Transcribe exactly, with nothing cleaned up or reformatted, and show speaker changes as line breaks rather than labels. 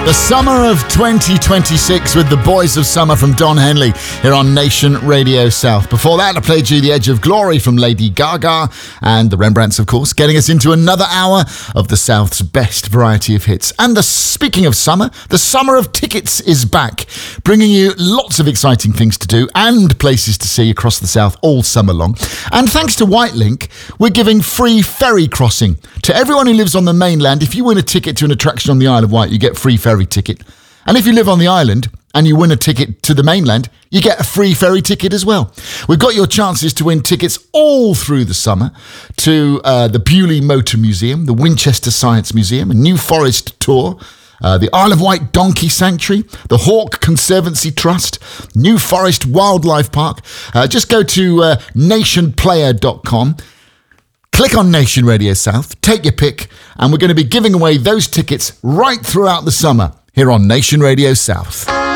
The summer of twenty twenty-six with the Boys of Summer from Don Henley here on Nation Radio South. Before that, I played you The Edge of Glory from Lady Gaga and the Rembrandts, of course, getting us into another hour of the South's best variety of hits. And the speaking of summer, the summer of tickets is back, bringing you lots of exciting things to do and places to see across the South all summer long. And thanks to Whitelink, we're giving free ferry crossing to everyone who lives on the mainland. If you win a ticket to an attraction on the Isle of Wight, you get free ferry ticket. And if you live on the island and you win a ticket to the mainland, you get a free ferry ticket as well. We've got your chances to win tickets all through the summer to uh, the Bewley Motor Museum, the Winchester Science Museum, a New Forest tour, uh, the Isle of Wight Donkey Sanctuary, the Hawke Conservancy Trust, New Forest Wildlife Park. Uh, just go to uh, nation player dot com. Click on Nation Radio South, take your pick, and we're going to be giving away those tickets right throughout the summer here on Nation Radio South.